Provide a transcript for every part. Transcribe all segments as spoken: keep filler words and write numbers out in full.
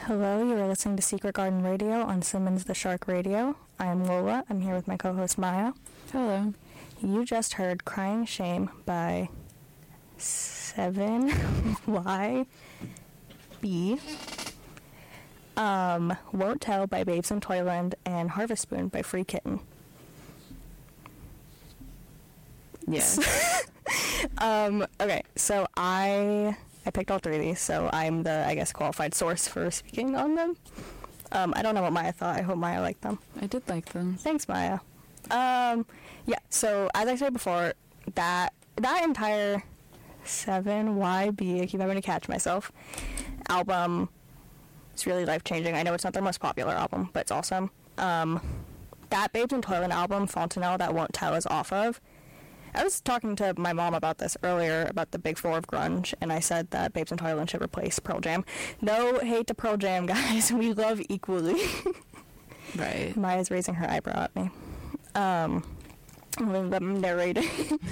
Hello, you are listening to Secret Garden Radio on Simmons the Shark Radio. I am Lola. I'm here with my co-host Maya. Hello. You just heard Crying Shame by seven Y B, um, Won't Tell by Babes in Toyland, and Harvest Moon by Free Kitten. Yes. um, okay, so I I picked all three of these, so I'm the, I guess, qualified source for speaking on them. Um, I don't know what Maya thought. I hope Maya liked them. I did like them. Thanks, Maya. Um, yeah, so as I said before, that that entire seven Y B, I keep having to catch myself, album is really life-changing. I know it's not their most popular album, but it's awesome. Um, that Babes in Toyland album, Fontanelle, that Won't Tell is off of. I was talking to my mom about this earlier, about the big four of grunge, and I said that Babes in Toyland should replace Pearl Jam. No hate to Pearl Jam, guys. We love equally. Right. Maya's raising her eyebrow at me. Um, I'm narrating.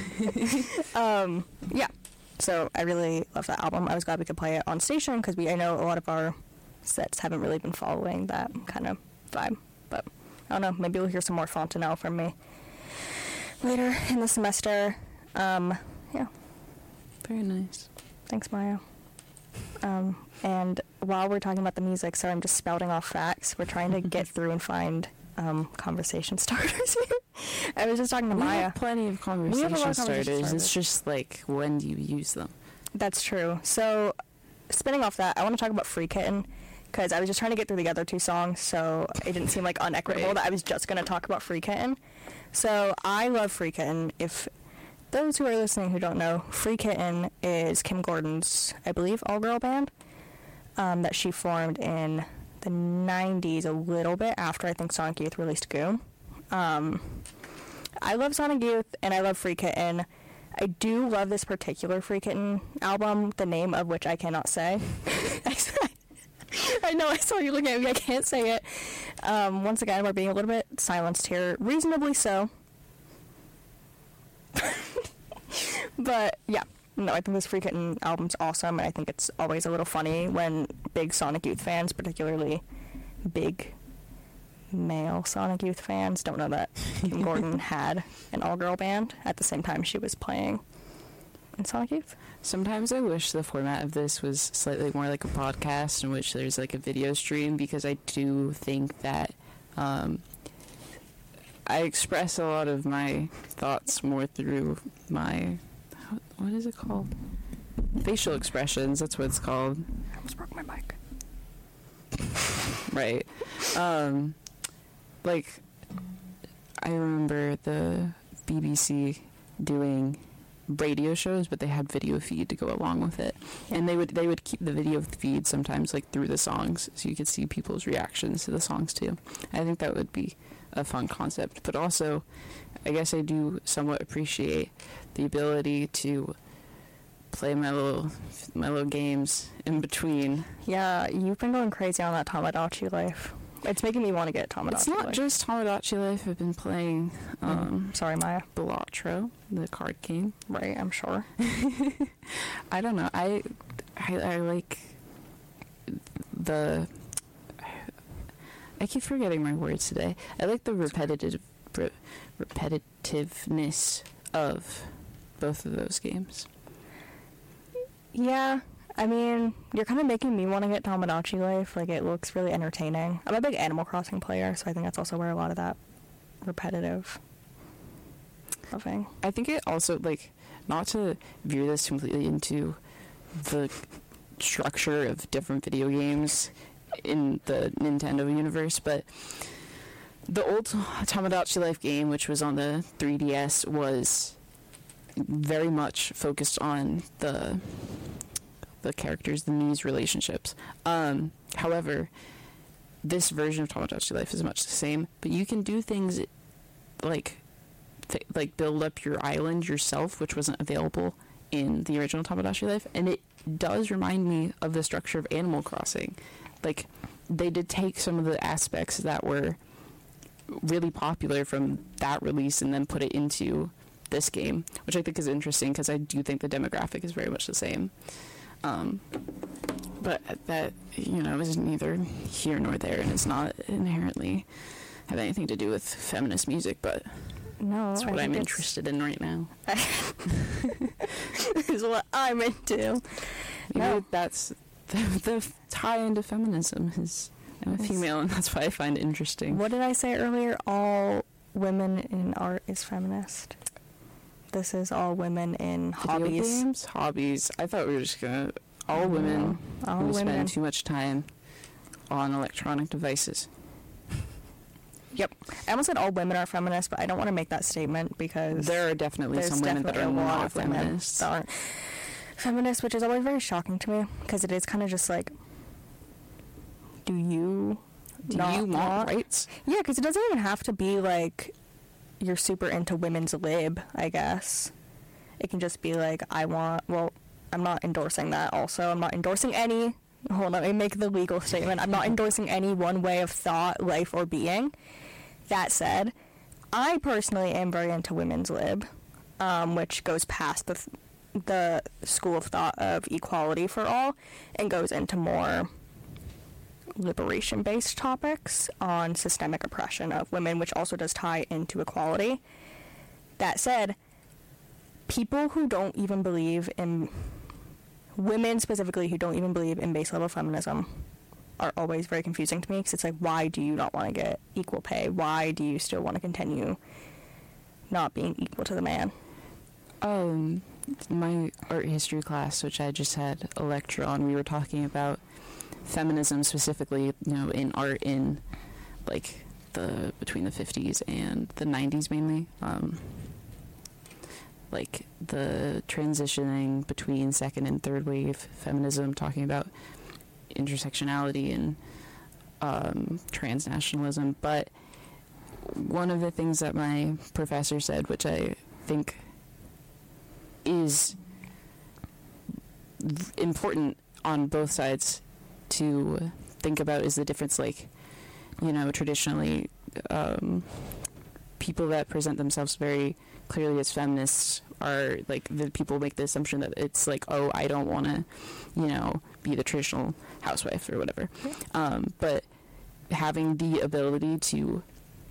um, yeah. So I really love that album. I was glad we could play it on station because we I know a lot of our sets haven't really been following that kind of vibe. But I don't know. Maybe we'll hear some more Fontanelle from me later in the semester. Um, yeah. Very nice. Thanks, Maya. Um, and while we're talking about the music, sorry, I'm just spouting off facts. We're trying to get through and find um, conversation starters here. I was just talking to we Maya. Have plenty of conversation, of conversation starters. starters. It's just like, when do you use them? That's true. So, spinning off that, I want to talk about Free Kitten, because I was just trying to get through the other two songs, so it didn't seem like unequitable right. that I was just going to talk about Free Kitten. So, I love Free Kitten. If those who are listening who don't know, Free Kitten is Kim Gordon's, I believe, all-girl band um, that she formed in the nineties, a little bit after, I think, Sonic Youth released Goo. Um, I love Sonic Youth, and I love Free Kitten. I do love this particular Free Kitten album, the name of which I cannot say. I know, I saw you looking at me, I can't say it. Um, once again, we're being a little bit silenced here, reasonably so. But, yeah, no, I think this Free Kitten album's awesome, and I think it's always a little funny when big Sonic Youth fans, particularly big male Sonic Youth fans, don't know that Kim Gordon had an all-girl band at the same time she was playing in Sonic Youth. Sometimes I wish the format of this was slightly more like a podcast in which there's like a video stream, because I do think that um, I express a lot of my thoughts more through my, what is it called? Facial expressions, that's what it's called. I almost broke my mic. Right. Um, like, I remember the B B C doing radio shows, but they had video feed to go along with it, and they would they would keep the video feed sometimes like through the songs, so you could see people's reactions to the songs too. I think that would be a fun concept, but also, I guess I do somewhat appreciate the ability to play my little my little games in between. Yeah, you've been going crazy on that Tamagotchi life. It's making me want to get Tamagotchi It's not life. just Tamagotchi life. I've been playing um, mm, sorry, Maya. Balatro, the card game. Right, I'm sure. I don't know. I, I I like the. I keep forgetting my words today. I like the repetitive, re- repetitiveness of both of those games. Yeah, I mean, you're kind of making me want to get Tamagotchi life. Like, it looks really entertaining. I'm a big Animal Crossing player, so I think that's also where a lot of that repetitive loving. I think it also, like, not to veer this completely into the structure of different video games in the Nintendo universe, but the old Tamagotchi Life game, which was on the three D S, was very much focused on the the characters, the Mii's relationships. Um, however, this version of Tamagotchi Life is much the same, but you can do things like th- like build up your island yourself, which wasn't available in the original Tamagotchi Life, and it does remind me of the structure of Animal Crossing. Like, they did take some of the aspects that were really popular from that release and then put it into this game, which I think is interesting because I do think the demographic is very much the same. Um, but that, you know, is neither here nor there, and it's not inherently have anything to do with feminist music, but No, that's I what I'm think interested in right now. is what I'm into. Maybe No. that's the, the tie into feminism is I'm a It's- female, and that's why I find it interesting. What did I say earlier? All women in art is feminist. This is all women in Video hobbies. games, hobbies. I thought we were just gonna all women No, all who women. spend too much time on electronic devices. Yep. I almost said all women are feminists, but I don't want to make that statement because There are definitely there's some women that definitely are a lot not of women feminists. that aren't feminists, which is always very shocking to me because it is kind of just like, do you Do not you want rights? Yeah, because it doesn't even have to be like you're super into women's lib, I guess. It can just be like, I want, well, I'm not endorsing that also. I'm not endorsing any, hold on, let me make the legal statement. I'm not endorsing any one way of thought, life, or being. That said, I personally am very into women's lib, um, which goes past the, the school of thought of equality for all and goes into more liberation-based topics on systemic oppression of women, which also does tie into equality. That said, people who don't even believe in, women specifically who don't even believe in base level feminism are always very confusing to me because it's like, why do you not want to get equal pay? Why do you still want to continue not being equal to the man? Um, my art history class, which I just had a lecture on, we were talking about feminism specifically, you know, in art in like the between the fifties and the nineties mainly. Um, like the transitioning between second and third wave feminism, talking about intersectionality and um, transnationalism. But one of the things that my professor said, which I think is v- important on both sides to think about, is the difference, like, you know, traditionally um, people that present themselves very clearly as feminists are like, the people make the assumption that it's like, oh, I don't want to, you know, be the traditional housewife or whatever. Um, but having the ability to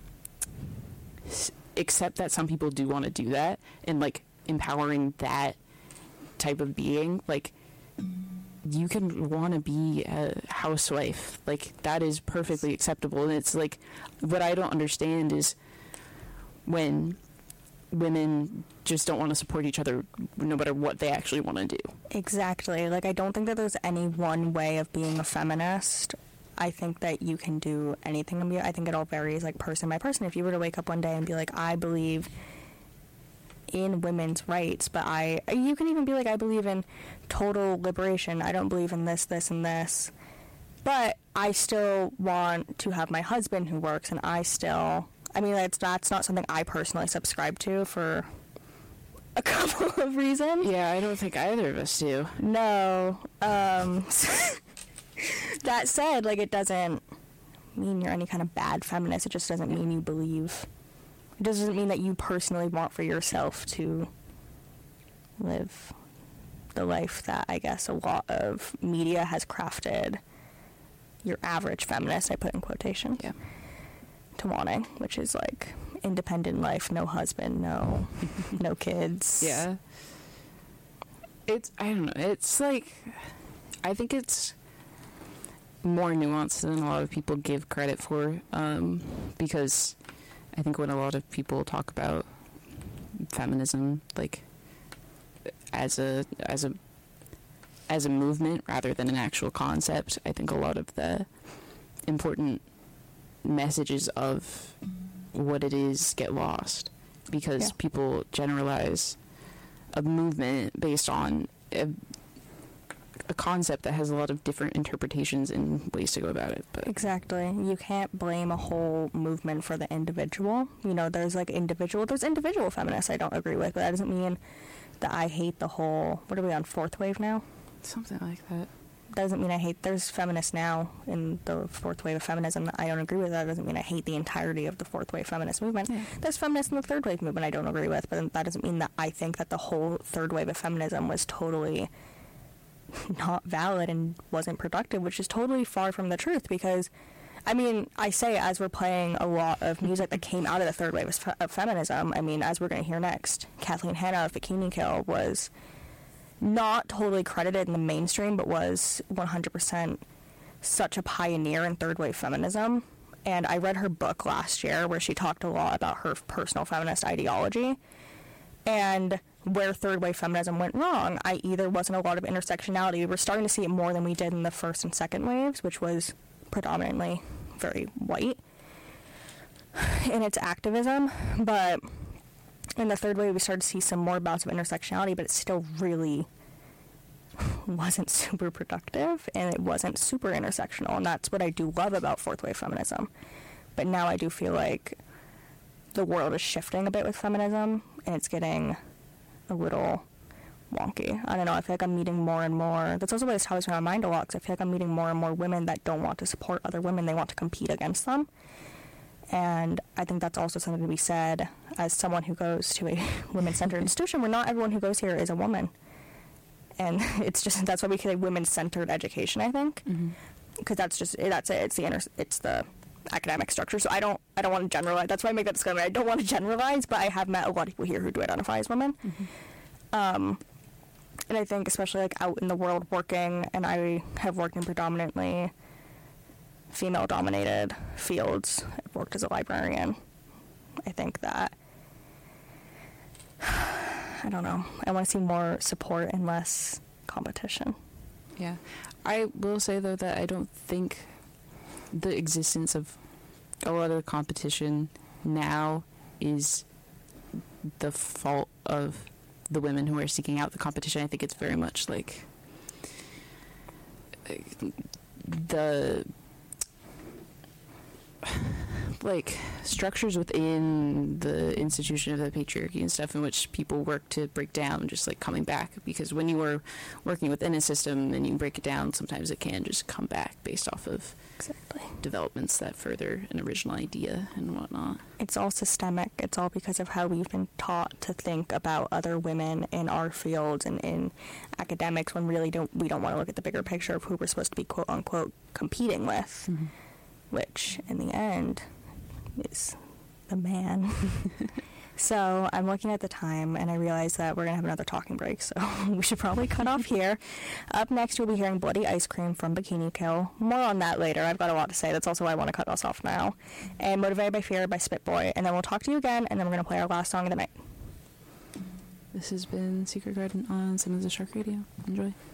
s- accept that some people do want to do that, and like empowering that type of being, like, you can want to be a housewife, like that is perfectly acceptable. And it's like, what I don't understand is when women just don't want to support each other no matter what they actually want to do. Exactly. Like, I don't think that there's any one way of being a feminist. I think that you can do anything. and be- I think it all varies, like, person by person. If you were to wake up one day and be like, I believe in women's rights, but I, you can even be like, I believe in total liberation. I don't believe in this, this, and this. But I still want to have my husband who works, and I still, I mean, that's, that's not something I personally subscribe to for a couple of reasons. Yeah, I don't think either of us do. No. Um, that said, like, it doesn't mean you're any kind of bad feminist. It just doesn't mean you believe. It doesn't mean that you personally want for yourself to live the life that I guess a lot of media has crafted your average feminist, I put in quotation, Yeah. to wanting, which is like independent life, no husband, no no kids. Yeah. It's, I don't know, it's like, I think it's more nuanced than a lot of people give credit for, um, because I think when a lot of people talk about feminism, like, as a, as a, as a movement rather than an actual concept, I think a lot of the important messages of what it is get lost, because Yeah. people generalize a movement based on a, a concept that has a lot of different interpretations and ways to go about it. But Exactly. You can't blame a whole movement for the individual. You know, there's like individual, there's individual feminists I don't agree with, but that doesn't mean that I hate the whole, what are we on, fourth wave now? something like that. Doesn't mean I hate, there's feminists now in the fourth wave of feminism that I don't agree with. That doesn't mean I hate the entirety of the fourth wave feminist movement. Yeah. There's feminists in the third wave movement I don't agree with, but that doesn't mean that I think that the whole third wave of feminism was totally not valid and wasn't productive, which is totally far from the truth because, I mean, I say as we're playing a lot of music that came out of the third wave of, fe- of feminism, I mean, as we're going to hear next, Kathleen Hanna of Bikini Kill was not totally credited in the mainstream, but was one hundred percent such a pioneer in third wave feminism. And I read her book last year where she talked a lot about her personal feminist ideology. And where third wave feminism went wrong, that is there wasn't a lot of intersectionality. We were starting to see it more than we did in the first and second waves, which was predominantly very white in its activism. But in the third wave, we started to see some more bouts of intersectionality, but it still really wasn't super productive, and it wasn't super intersectional. And that's what I do love about fourth wave feminism. But now I do feel like the world is shifting a bit with feminism, and it's getting a little wonky. I don't know, I feel like I'm meeting more and more. That's also why this topics on my mind a lot, because I feel like I'm meeting more and more women that don't want to support other women. They want to compete against them. And I think that's also something to be said as someone who goes to a women-centered institution where not everyone who goes here is a woman. And it's just, that's why we say women-centered education, I think. Because mm-hmm. that's just, that's it. It's the, inter- it's the academic structure. So I don't, I don't want to generalize. That's why I make that disclaimer. I don't want to generalize, but I have met a lot of people here who do identify as women. Mm-hmm. Um, and I think especially like out in the world working, and I have worked in predominantly female-dominated fields. I've worked as a librarian. I think that, I don't know, I want to see more support and less competition. Yeah. I will say, though, that I don't think the existence of a lot of competition now is the fault of the women who are seeking out the competition. I think it's very much like the like structures within the institution of the patriarchy and stuff in which people work to break down, just like coming back, because when you are working within a system and you break it down, sometimes it can just come back based off of exactly developments that further an original idea and whatnot. It's all systemic. It's all because of how we've been taught to think about other women in our fields and in academics, when really don't we don't want to look at the bigger picture of who we're supposed to be quote unquote competing with. Mm-hmm. Which, in the end, is the man. So I'm looking at the time, and I realize that we're going to have another talking break, so we should probably cut off here. Up next, we'll be hearing Bloody Ice Cream from Bikini Kill. More on that later. I've got a lot to say. That's also why I want to cut us off now. And Motivated by Fear by Spitboy. And then we'll talk to you again, and then we're going to play our last song of the night. This has been Secret Garden on Sons of the Shark Radio. Enjoy.